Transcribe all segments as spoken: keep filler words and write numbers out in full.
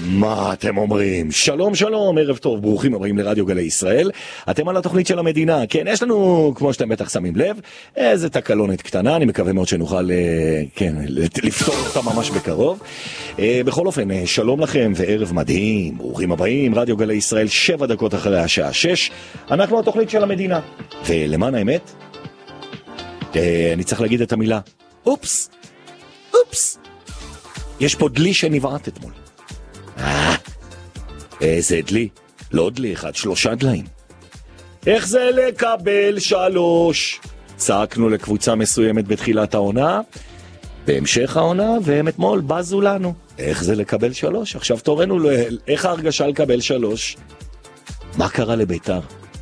מה אתם אומרים? שלום שלום, ערב טוב, ברוכים הבאים לרדיו גלי ישראל. אתם על התוכנית של המדינה. כן, יש לנו, כמו שאתם בטח שמים לב, איזה תקלונת קטנה, אני מקווה מאוד שנוכל, כן, לפתור אותה ממש בקרוב. בכל אופן, שלום לכם וערב מדהים, ברוכים הבאים, רדיו גלי ישראל, שבע דקות אחרי השעה שש. אנחנו התוכנית של המדינה. ולמען האמת, אני צריך להגיד את המילה, אופס, אופס. יש פה דלי שנבעט אתמול. אה, איזה דלי? לא דלי אחד, שלושה דליים. איך זה לקבל שלוש? צעקנו לקבוצה מסוימת בתחילת העונה, בהמשך העונה, והם אתמול בזו לנו. איך זה לקבל שלוש? עכשיו תורנו לו, איך ההרגשה לקבל שלוש? מה קרה לביתר?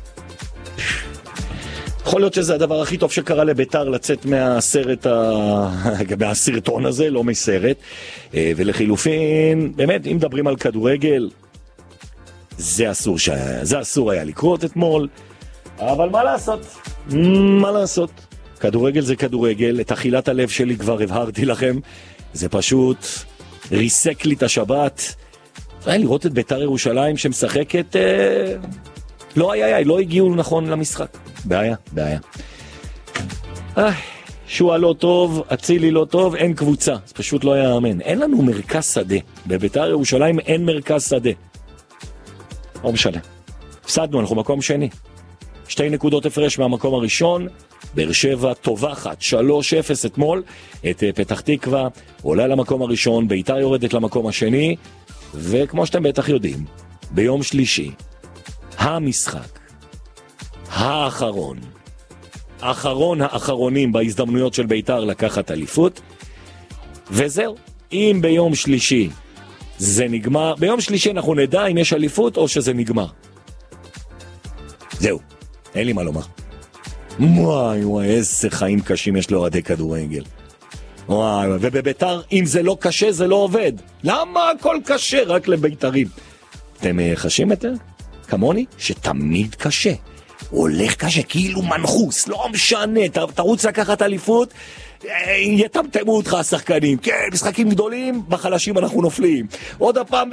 יכול להיות שזה הדבר הכי טוב שקרה לביתר לצאת מהסרט, מהסרטון הזה, לא מסרט. ולחילופין, באמת, אם מדברים על כדורגל, זה אסור, ש... זה אסור היה לקרות אתמול, אבל מה לעשות? מה לעשות? כדורגל זה כדורגל, את אכילת הלב שלי כבר הבהרתי לכם, זה פשוט ריסק לי את השבת. היה לראות את ביתר ירושלים שמשחקת, אה... לא היה, היה, לא הגיעו נכון למשחק. בעיה, בעיה. אה, שועה לא טוב, אצילי לא טוב, אין קבוצה. זה פשוט לא יאמן. אין לנו מרכז שדה. בביתר ירושלים אין מרכז שדה. לא משנה. הפסדנו, אנחנו מקום שני. שתי נקודות הפרש מהמקום הראשון. באר שבע טובחת, שלוש אפס אתמול. את פתח תקווה עולה למקום הראשון, ביתר יורדת למקום השני. וכמו שאתם בטח יודעים, ביום שלישי, המשחק האחרון, אחרון האחרונים בהזדמנויות של ביתר לקחת אליפות, וזהו. אם ביום שלישי זה נגמר, ביום שלישי אנחנו נדע אם יש אליפות או שזה נגמר. זהו, אין לי מה לומר. וואי וואי, איזה חיים קשים יש לאוהדי כדורגל. וואי, ובביתר, אם זה לא קשה זה לא עובד. למה הכל קשה רק לביתרים? אתם חשים את זה? כמוני, שתמיד קשה. הולך קשה, כאילו מנחוס, לא משנה, תרוץ לקחת אליפות, יתמתמו אותך השחקנים. כן, משחקים גדולים, בחלשים אנחנו נופלים. עוד הפעם